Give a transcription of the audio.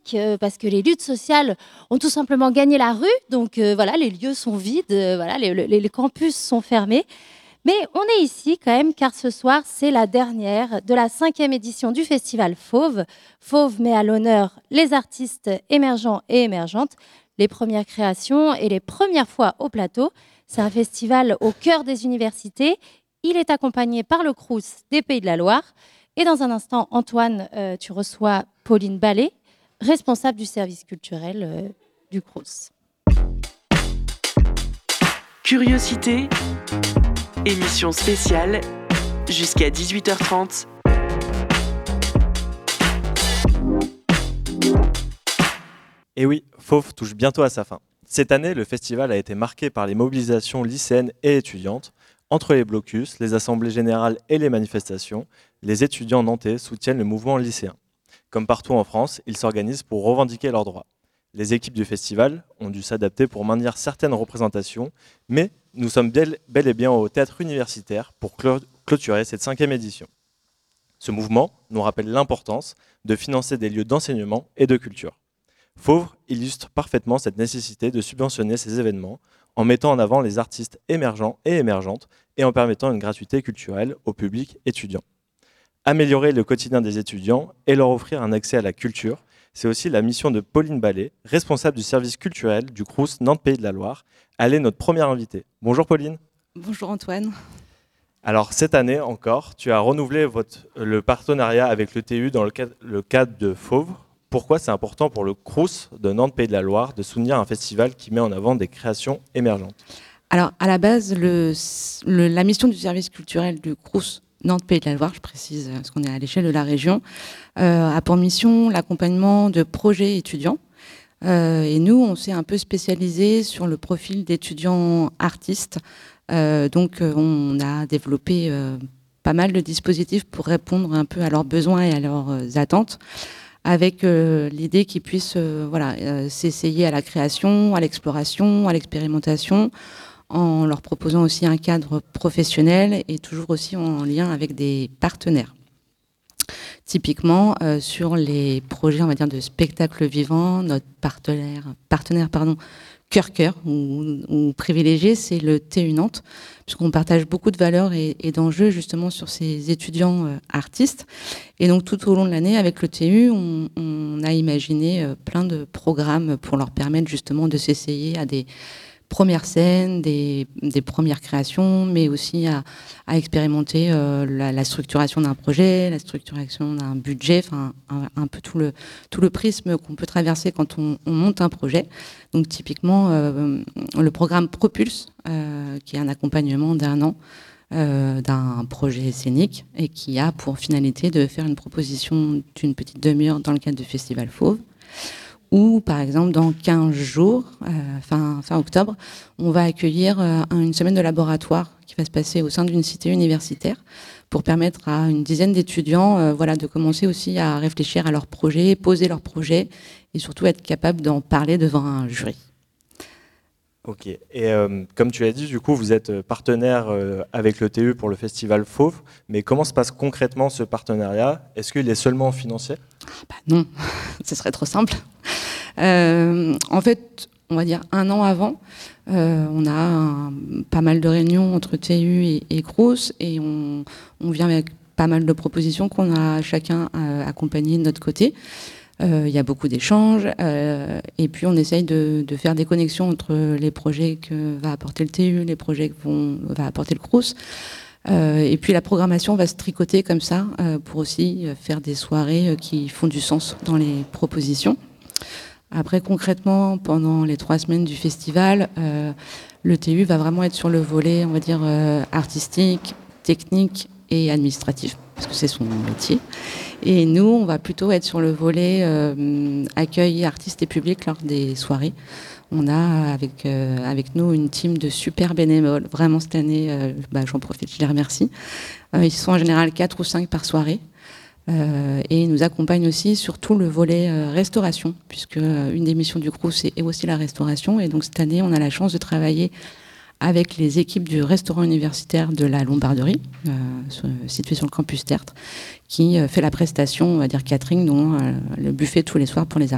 dramatique parce que les luttes sociales ont tout simplement gagné la rue. Donc voilà, les lieux sont vides, voilà, les campus sont fermés. Mais on est ici quand même car ce soir, c'est la dernière de la 5e édition du festival Fauve. Fauve met à l'honneur les artistes émergents et émergentes, les premières créations et les premières fois au plateau. C'est un festival au cœur des universités. Il est accompagné par le Crous des Pays de la Loire. Et dans un instant, Antoine, tu reçois Pauline Ballet, responsable du service culturel du Crous. Curiosité, émission spéciale, jusqu'à 18h30. Et oui, Fauve touche bientôt à sa fin. Cette année, le festival a été marqué par les mobilisations lycéennes et étudiantes. Entre les blocus, les assemblées générales et les manifestations, les étudiants nantais soutiennent le mouvement lycéen. Comme partout en France, ils s'organisent pour revendiquer leurs droits. Les équipes du festival ont dû s'adapter pour maintenir certaines représentations, mais nous sommes bel et bien au théâtre universitaire pour clôturer cette 5e édition. Ce mouvement nous rappelle l'importance de financer des lieux d'enseignement et de culture. Fauve illustre parfaitement cette nécessité de subventionner ces événements en mettant en avant les artistes émergents et émergentes et en permettant une gratuité culturelle au public étudiant. Améliorer le quotidien des étudiants et leur offrir un accès à la culture, c'est aussi la mission de Pauline Ballet, responsable du service culturel du Crous Nantes Pays de la Loire. Elle est notre première invitée. Bonjour Pauline. Bonjour Antoine. Alors cette année encore, tu as renouvelé le partenariat avec le TU dans le cadre de Fauve. Pourquoi c'est important pour le Crous de Nantes Pays de la Loire de soutenir un festival qui met en avant des créations émergentes? Alors à la base, la mission du service culturel du Crous Nantes Pays de la Loire, je précise parce qu'on est à l'échelle de la région, a pour mission l'accompagnement de projets étudiants. Et nous, on s'est un peu spécialisé sur le profil d'étudiants artistes. Donc on a développé pas mal de dispositifs pour répondre un peu à leurs besoins et à leurs attentes, avec l'idée qu'ils puissent s'essayer à la création, à l'exploration, à l'expérimentation, en leur proposant aussi un cadre professionnel et toujours aussi en lien avec des partenaires. Typiquement, sur les projets, on va dire, de spectacle vivant, notre partenaire cœur ou privilégié, c'est le TU Nantes, puisqu'on partage beaucoup de valeurs et d'enjeux justement sur ces étudiants artistes. Et donc tout au long de l'année, avec le TU, on a imaginé plein de programmes pour leur permettre justement de s'essayer à des premières scènes, des premières créations, mais aussi à expérimenter la structuration d'un projet, la structuration d'un budget, enfin un peu tout le prisme qu'on peut traverser quand on monte un projet. Donc typiquement, le programme Propulse, qui est un accompagnement d'1 an d'un projet scénique et qui a pour finalité de faire une proposition d'une petite demi-heure dans le cadre du Festival Fauve. Ou, par exemple, dans 15 jours, fin octobre, on va accueillir une semaine de laboratoire qui va se passer au sein d'une cité universitaire pour permettre à une dizaine d'étudiants de commencer aussi à réfléchir à leurs projets, poser leurs projets et surtout être capable d'en parler devant un jury. Ok. Et comme tu l'as dit, du coup, vous êtes partenaire avec le TU pour le festival Fauve. Mais comment se passe concrètement ce partenariat? Est-ce qu'il est seulement financier? Non, ce serait trop simple. En fait, on va dire 1 an avant, on a pas mal de réunions entre TU et Crous et on vient avec pas mal de propositions qu'on a chacun accompagnées de notre côté. Il y a beaucoup d'échanges et puis on essaye de faire des connexions entre les projets que va apporter le TU, les projets que va apporter le Crous. Et puis la programmation va se tricoter comme ça pour aussi faire des soirées qui font du sens dans les propositions. Après, concrètement, pendant les 3 semaines du festival, le TU va vraiment être sur le volet, on va dire, artistique, technique et administratif, parce que c'est son métier. Et nous, on va plutôt être sur le volet accueil artistes et public lors des soirées. On a avec nous une team de super bénévoles. Vraiment, cette année, j'en profite, je les remercie. Ils sont en général 4 ou 5 par soirée. Et ils nous accompagnent aussi sur tout le volet restauration, puisque une des missions du Crous est aussi la restauration. Et donc cette année, on a la chance de travailler avec les équipes du restaurant universitaire de la Lombarderie, situé sur le campus Tertre, qui fait la prestation, on va dire catering, dont le buffet tous les soirs pour les artistes.